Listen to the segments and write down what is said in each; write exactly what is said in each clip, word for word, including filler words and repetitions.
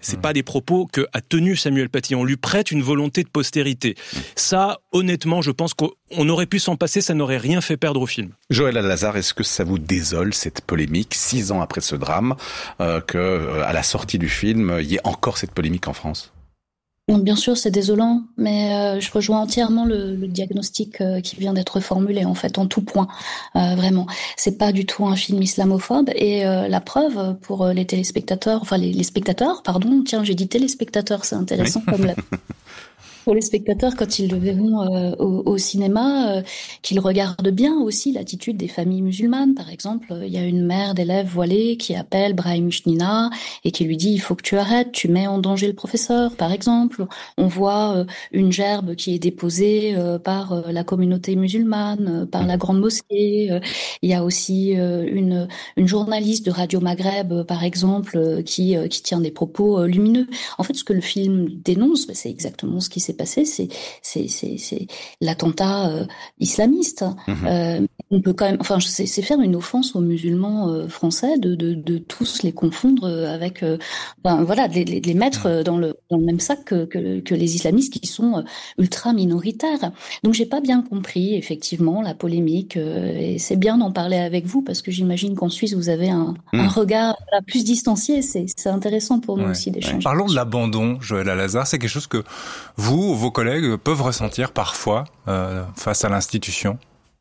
C'est mmh. pas des propos que a tenus Samuel Paty. On lui prête une volonté de postérité. Ça, honnêtement, je pense qu'on aurait pu s'en passer, ça n'aurait rien fait perdre au film. Joël Alazard, est-ce que ça vous désole, cette polémique, six ans après ce drame, euh, que euh, à la sortie du film, il y ait encore cette polémique en France ? Bien sûr, c'est désolant, mais euh, je rejoins entièrement le, le diagnostic euh, qui vient d'être formulé, en fait, en tout point. Euh, vraiment, c'est pas du tout un film islamophobe, et euh, la preuve pour les téléspectateurs, enfin les, les spectateurs, pardon. Tiens, j'ai dit téléspectateurs, c'est intéressant oui. comme la. Pour les spectateurs, quand ils le verront euh, au, au cinéma, euh, qu'ils regardent bien aussi l'attitude des familles musulmanes. Par exemple, il y a une mère d'élèves voilée qui appelle Brahim Shnina et qui lui dit « il faut que tu arrêtes, tu mets en danger le professeur », par exemple. On voit euh, une gerbe qui est déposée euh, par euh, la communauté musulmane, euh, par la grande mosquée. Euh, il y a aussi euh, une, une journaliste de Radio Maghreb, euh, par exemple, euh, qui, euh, qui tient des propos euh, lumineux. En fait, ce que le film dénonce, bah, c'est exactement ce qui s'est passé, c'est c'est c'est c'est l'attentat euh, islamiste. Mmh. Euh, on peut quand même, enfin, c'est, c'est faire une offense aux musulmans euh, français de de de tous les confondre avec, euh, enfin voilà, de les, de les mettre dans le dans le même sac que que, que les islamistes qui sont euh, ultra minoritaires. Donc j'ai pas bien compris effectivement la polémique euh, et c'est bien d'en parler avec vous parce que j'imagine qu'en Suisse vous avez un, mmh. un regard là, plus distancié. C'est c'est intéressant pour nous ouais. aussi d'échanger. Ouais. Parlons de l'abandon, Joël Alazard. C'est quelque chose que vous vos collègues peuvent ressentir parfois euh, face à l'institution ?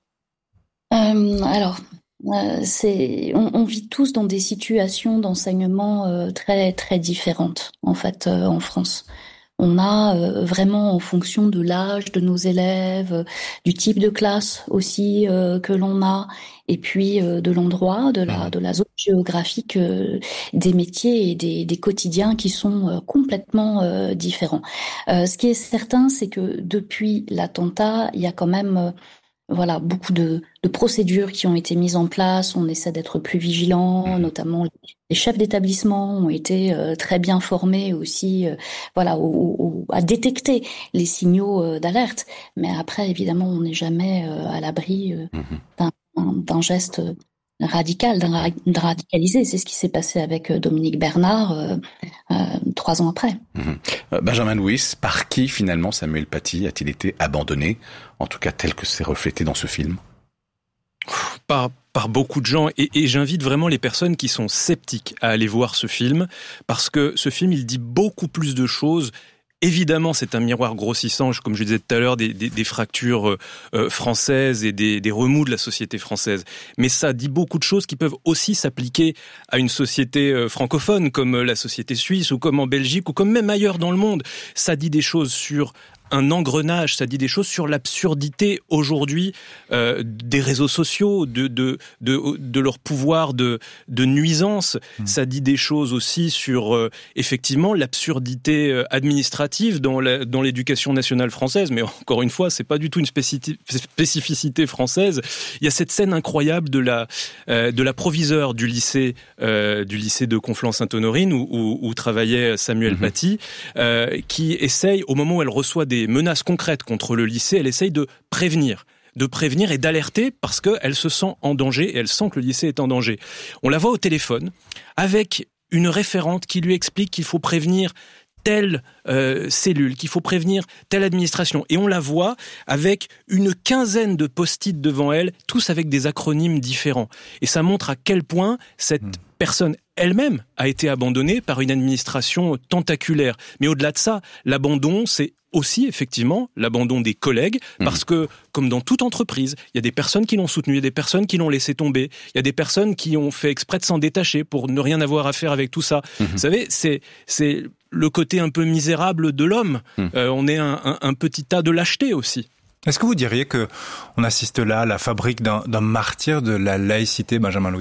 euh, Alors, euh, c'est, on, on vit tous dans des situations d'enseignement euh, très très différentes en fait euh, en France. On a euh, vraiment en fonction de l'âge de nos élèves, euh, du type de classe aussi euh, que l'on a, et puis euh, de l'endroit, de la de la zone géographique, euh, des métiers et des, des quotidiens qui sont euh, complètement euh, différents. Euh, ce qui est certain, c'est que depuis l'attentat, il y a quand même euh, voilà, beaucoup de, de procédures qui ont été mises en place. On essaie d'être plus vigilants, notamment les chefs d'établissement ont été euh, très bien formés aussi, euh, voilà, au, au, à détecter les signaux euh, d'alerte. Mais après, évidemment, on n'est jamais euh, à l'abri euh, d'un, d'un, d'un geste radical, d'un ra- radicalisé. C'est ce qui s'est passé avec Dominique Bernard euh, euh, trois ans après. Mmh. Benjamin Louis, par qui finalement Samuel Paty a-t-il été abandonné, en tout cas tel que c'est reflété dans ce film ? Par, par beaucoup de gens, et, et j'invite vraiment les personnes qui sont sceptiques à aller voir ce film, parce que ce film, il dit beaucoup plus de choses. Évidemment, c'est un miroir grossissant, comme je disais tout à l'heure, des, des, des fractures euh, françaises et des, des remous de la société française. Mais ça dit beaucoup de choses qui peuvent aussi s'appliquer à une société euh, francophone, comme la société suisse, ou comme en Belgique, ou comme même ailleurs dans le monde. Ça dit des choses sur un engrenage, ça dit des choses sur l'absurdité aujourd'hui euh, des réseaux sociaux, de de de de leur pouvoir de de nuisance. Mmh. Ça dit des choses aussi sur euh, effectivement l'absurdité euh, administrative dans la, dans l'éducation nationale française. Mais encore une fois, c'est pas du tout une spécifi- spécificité française. Il y a cette scène incroyable de la euh, de la proviseure du lycée euh, du lycée de Conflans-Sainte-Honorine où, où, où travaillait Samuel mmh. Paty, euh, qui essaye au moment où elle reçoit des menaces concrètes contre le lycée, elle essaye de prévenir, de prévenir et d'alerter parce qu'elle se sent en danger et elle sent que le lycée est en danger. On la voit au téléphone avec une référente qui lui explique qu'il faut prévenir telle euh, cellule, qu'il faut prévenir telle administration. Et on la voit avec une quinzaine de post-it devant elle, tous avec des acronymes différents. Et ça montre à quel point cette mmh. personne elle-même a été abandonnée par une administration tentaculaire. Mais au-delà de ça, l'abandon, c'est aussi effectivement l'abandon des collègues, parce que, comme dans toute entreprise, il y a des personnes qui l'ont soutenu, il y a des personnes qui l'ont laissé tomber, il y a des personnes qui ont fait exprès de s'en détacher pour ne rien avoir à faire avec tout ça. Mmh. Vous savez, c'est, c'est le côté un peu misérable de l'homme. Mmh. Euh, on est un, un, un petit tas de lâcheté aussi. Est-ce que vous diriez que on assiste là à la fabrique d'un, d'un martyr de la laïcité, Benjamin Louis ?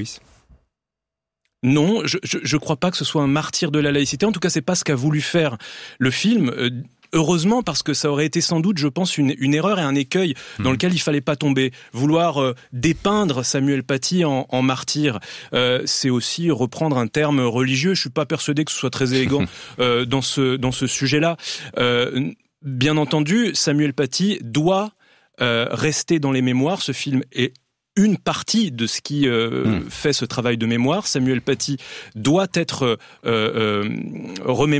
Non, je, je, je crois pas que ce soit un martyr de la laïcité. En tout cas, c'est pas ce qu'a voulu faire le film. Euh, Heureusement, parce que ça aurait été sans doute, je pense, une, une erreur et un écueil dans mmh. lequel il fallait pas tomber. Vouloir euh, dépeindre Samuel Paty en, en martyr, euh, c'est aussi reprendre un terme religieux. Je suis pas persuadé que ce soit très élégant euh, dans ce dans ce sujet-là. Euh, bien entendu, Samuel Paty doit euh, rester dans les mémoires. Ce film est une partie de ce qui euh, mmh. fait ce travail de mémoire. Samuel Paty doit être euh, euh, remémoré.